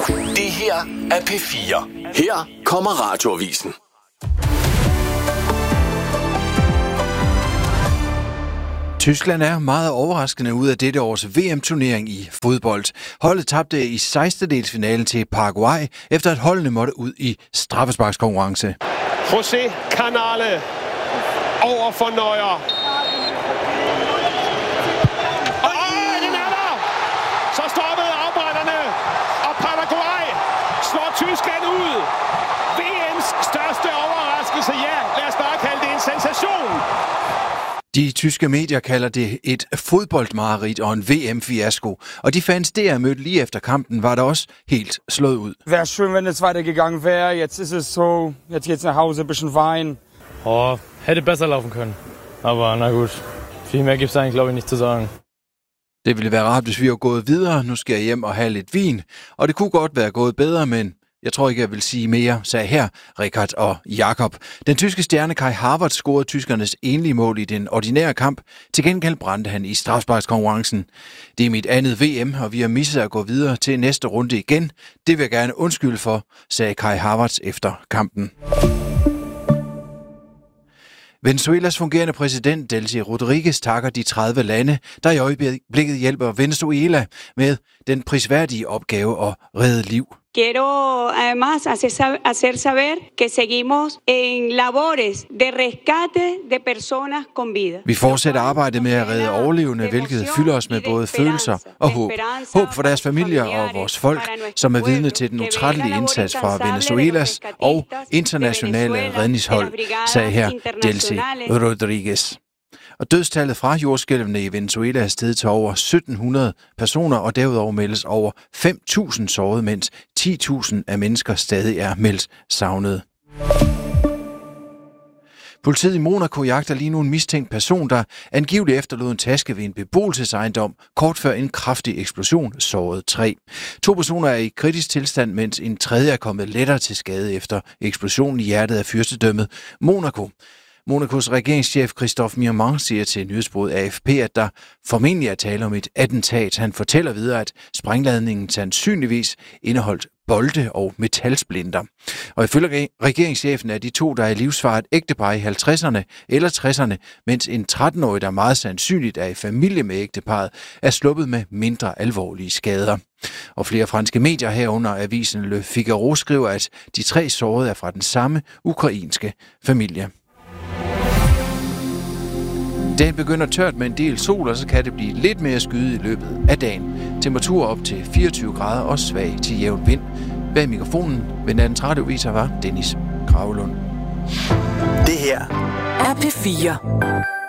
Det her er P4. Her kommer Radioavisen. Tyskland er meget overraskende ud af dette års VM-turnering i fodbold. Holdet tabte i 16-delsfinalen til Paraguay, efter at holdene måtte ud i straffesparkskonkurrence. José Canale over for Neuer. Og den er der! Så stoppede afbrænderne, og Paraguay slår Tyskland ud. VM's største overraskelse, ja, lad os bare kalde det en sensation. De tyske medier kalder det et fodboldmareridt og en VM-fiasko. Og de fans, der mødte lige efter kampen, var der også helt slået ud. Wäre schön, wenn es weitergegangen wäre. Jetzt ist es so. Jetzt geht's nach Hause, ein bisschen Wein. Oh, hätte besser laufen können. Aber na gut. Viel mehr gibt's eigentlich, glaube ich, nicht zu sagen. Det ville være rart, hvis vi var gået videre. Nu skal jeg hjem og have lidt vin. Og det kunne godt være gået bedre, men jeg tror ikke, jeg vil sige mere, sagde her Richard og Jakob. Den tyske stjerne Kai Havertz scorede tyskernes enlige mål i den ordinære kamp. Til gengæld brændte han i straffesparkskonkurrencen. Det er mit andet VM, og vi har misset at gå videre til næste runde igen. Det vil jeg gerne undskylde for, sagde Kai Havertz efter kampen. Venezuelas fungerende præsident Delcy Rodriguez takker de 30 lande, der i øjeblikket hjælper Venezuela med den prisværdige opgave at redde liv. Quiero además hacer saber que seguimos en labores de rescate de personas con vida. Vi fortsætter arbejdet med at redde overlevende, hvilket fylder os med både følelser og håb. Håb for deres familier og vores folk, som er vidne til den utrættelige indsats fra Venezuelas og internationale redningshold, sagde her Delcy Rodriguez. Og dødstallet fra jordskælvene i Venezuela er steget til over 1700 personer, og derudover meldes over 5.000 såret, mens 10.000 af mennesker stadig er meldt savnet. Politiet i Monaco jagter lige nu en mistænkt person, der angiveligt efterlod en taske ved en beboelsesejendom, kort før en kraftig eksplosion sårede 3. 2 personer er i kritisk tilstand, mens en tredje er kommet lettere til skade efter eksplosionen i hjertet af fyrstedømmet Monaco. Monacos regeringschef Christophe Mirmand siger til nyhedsbureauet AFP, at der formentlig er tale om et attentat. Han fortæller videre, at sprængladningen sandsynligvis indeholdt bolde og metalsplinter. Og ifølge regeringschefen er de 2, der er i livsfare, et ægtepar i 50'erne eller 60'erne, mens en 13-årig, der meget sandsynligt er i familie med ægteparret, er sluppet med mindre alvorlige skader. Og flere franske medier herunder avisen Le Figaro skriver, at de 3 sårede er fra den samme ukrainske familie. Dagen begynder tørt med en del sol, og så kan det blive lidt mere skyet i løbet af dagen. Temperatur op til 24 grader og svag til jævn vind. Bag mikrofonen ved nattens radioviser var Dennis Gravelund. Det her er P4.